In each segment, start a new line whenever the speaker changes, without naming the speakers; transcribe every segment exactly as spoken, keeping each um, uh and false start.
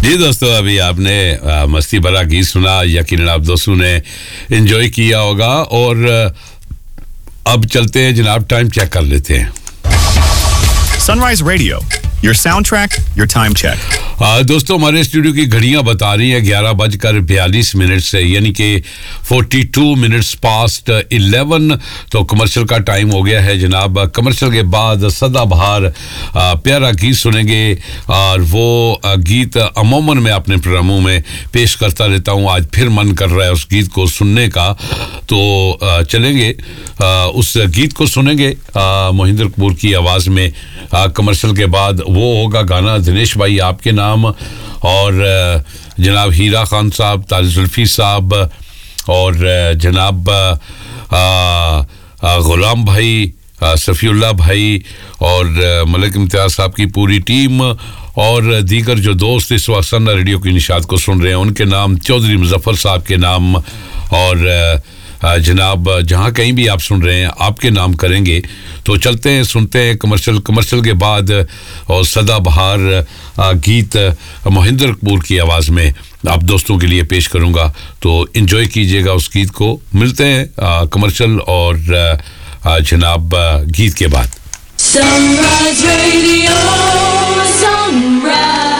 जी दोस्तों, अभी आपने आ, मस्ती भरा गीत सुना, यकीनन आप दोस्तों ने एंजॉय किया होगा। और अब चलते हैं जनाब, टाइम चेक कर लेते हैं।
Sunrise Radio, your soundtrack, your time check.
आ, दोस्तों, हमारे स्टूडियो की घड़ियां बता रही हैं ग्यारह बजकर बयालीस मिनट से, यानी कि बयालीस मिनट्स पास्ट इलेवन। तो कमर्शियल का टाइम हो गया है जनाब। कमर्शियल के बाद सदाबहार प्यारा गीत सुनेंगे, और वो आ, गीत अमूमन मैं अपने प्रोग्रामों में पेश करता रहता हूँ। आज फिर मन कर रहा है उस गीत को सुनने का, तो आ, चलेंगे आ, उस गीत को सुनेंगे मोहिंदर कपूर की आवाज़ में। कमर्शियल के बाद वो होगा गाना दिनेश भाई आपके नाम, और जनाब हीरा खान साहब, तारिक जुल्फी साहब, और जनाब गुलाम भाई, सफ़ीउल्लाह भाई, और मलिक इम्तियाज़ साहब की पूरी टीम, और दीगर जो दोस्त इस वक्त सन्ना रेडियो की निशात को सुन रहे हैं, उनके नाम, चौधरी मुजफ्फर साहब के नाम, और जनाब जहाँ कहीं भी आप सुन रहे हैं आपके नाम करेंगे। तो चलते हैं, सुनते हैं कमर्शियल। कमर्शियल के बाद और सदाबहार गीत मोहिंदर कपूर की आवाज़ में आप दोस्तों के लिए पेश करूँगा, तो एंजॉय कीजिएगा उस गीत को। मिलते हैं कमर्शियल और जनाब गीत के बाद।
Sunrise Radio, Sunrise.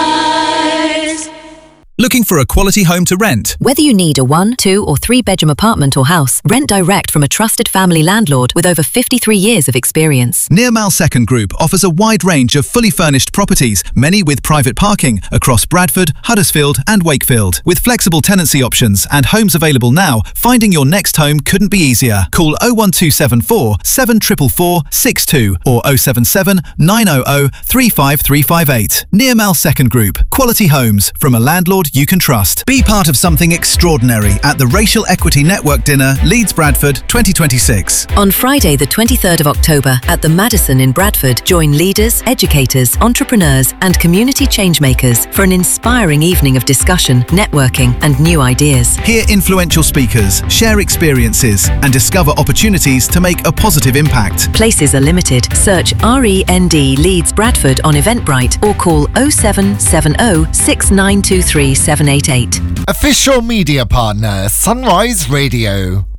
Looking for a quality home to rent?
Whether you need a one, two or three bedroom apartment or house, rent direct from a trusted family landlord with over fifty-three years of experience.
Nearmal Second Group offers a wide range of fully furnished properties, many with private parking, across Bradford, Huddersfield and Wakefield. With flexible tenancy options and homes available now, finding your next home couldn't be easier. Call oh one two seven four, seven four four, six two or oh seven seven, nine hundred, three five three five eight. Nearmal Second Group. Quality homes from a landlord you can trust. Be part of something extraordinary at the Racial Equity Network Dinner, Leeds Bradford twenty twenty-six.
On Friday the twenty-third of October at the Madison in Bradford, join leaders, educators, entrepreneurs and community changemakers for an inspiring evening of discussion, networking and new ideas.
Hear influential speakers, share experiences and discover opportunities to make a positive impact.
Places are limited. Search R E N D Leeds Bradford on Eventbrite or call oh seven seven oh, six nine two three, seven eight eight.
Official media partner, Sunrise Radio.